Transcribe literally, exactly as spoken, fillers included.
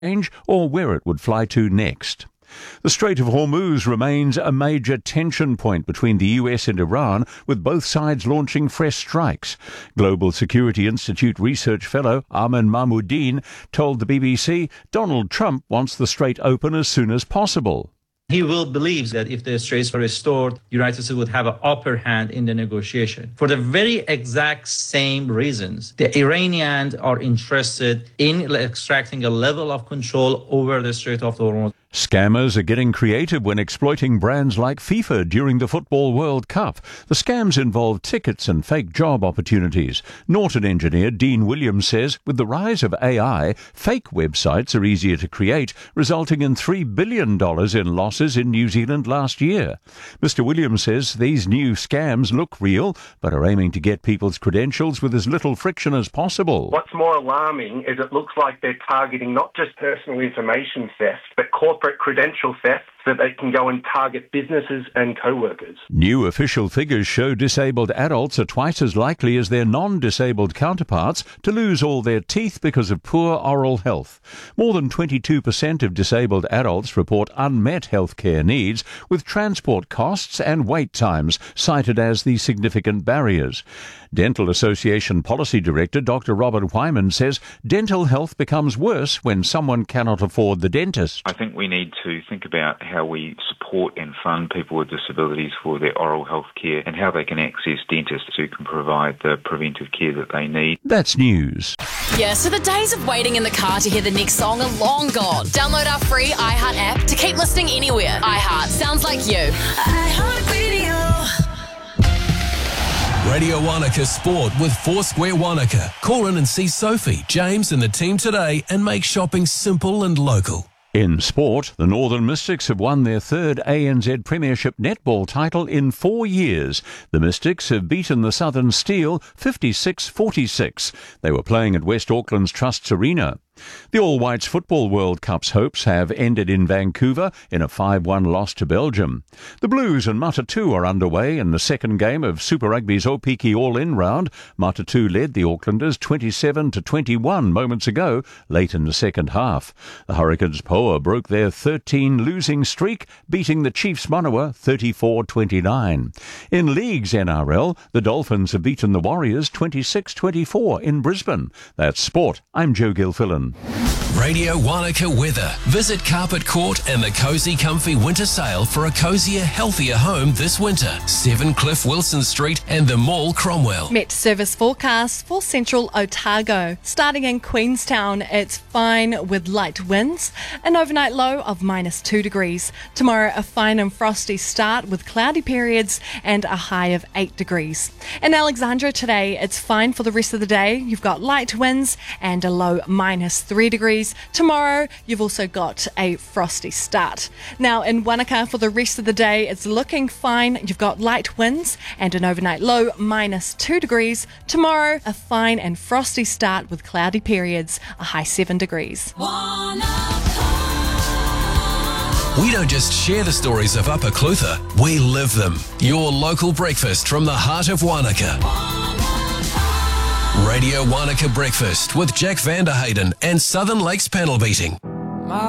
range or where it would fly to next. The Strait of Hormuz remains a major tension point between the U S and Iran, with both sides launching fresh strikes. Global Security Institute research fellow Armin Mahmoudine told the B B C Donald Trump wants the strait open as soon as possible. He will believe that if the straits are restored, the United States would have an upper hand in the negotiation. For the very exact same reasons, the Iranians are interested in extracting a level of control over the Strait of Hormuz. Scammers are getting creative when exploiting brands like FIFA during the Football World Cup. The scams involve tickets and fake job opportunities. Norton engineer Dean Williams says with the rise of A I, fake websites are easier to create, resulting in three billion dollars in losses in New Zealand last year. Mister Williams says these new scams look real, but are aiming to get people's credentials with as little friction as possible. What's more alarming is it looks like they're targeting not just personal information theft, but corporate credential theft, so they can go and target businesses and co-workers. New official figures show disabled adults are twice as likely as their non-disabled counterparts to lose all their teeth because of poor oral health. More than twenty-two percent of disabled adults report unmet health care needs, with transport costs and wait times cited as the significant barriers. Dental Association Policy Director Doctor Robert Wyman says dental health becomes worse when someone cannot afford the dentist. I think we need to think about how we support and fund people with disabilities for their oral health care and how they can access dentists who can provide the preventive care that they need. That's news. Yeah, so the days of waiting in the car to hear the next song are long gone. Download our free iHeart app to keep listening anywhere. iHeart sounds like you. iHeart Radio. Radio Wanaka Sport with Foursquare Wanaka. Call in and see Sophie, James and the team today and make shopping simple and local. In sport, the Northern Mystics have won their third A N Z Premiership netball title in four years. The Mystics have beaten the Southern Steel fifty-six forty-six. They were playing at West Auckland's Trusts Arena. The All Whites Football World Cup's hopes have ended in Vancouver in a five one loss to Belgium. The Blues and Matatu are underway in the second game of Super Rugby's Opiki All-In round. Matatu led the Aucklanders twenty-seven to twenty-one moments ago, late in the second half. The Hurricanes Poa broke their thirteen losing streak, beating the Chiefs Manawa thirty-four twenty-nine. In League's N R L, the Dolphins have beaten the Warriors twenty-six twenty-four in Brisbane. That's sport. I'm Joe Gilfillan. Radio Wanaka weather. Visit Carpet Court and the Cozy Comfy Winter Sale for a cozier, healthier home this winter. seven Cliff Wilson Street and the Mall Cromwell. Met service forecast for central Otago. Starting in Queenstown, it's fine with light winds. An overnight low of minus two degrees. Tomorrow, a fine and frosty start with cloudy periods and a high of eight degrees. In Alexandra today, it's fine for the rest of the day. You've got light winds and a low minus three degrees. Tomorrow, you've also got a frosty start. Now, in Wanaka for the rest of the day, it's looking fine. You've got light winds and an overnight low minus two degrees. Tomorrow, a fine and frosty start with cloudy periods, a high seven degrees. We don't just share the stories of Upper Clutha, we live them. Your local breakfast from the heart of Wanaka. Radio Wanaka Breakfast with Jack Vanderhayden and Southern Lakes Panel Beating.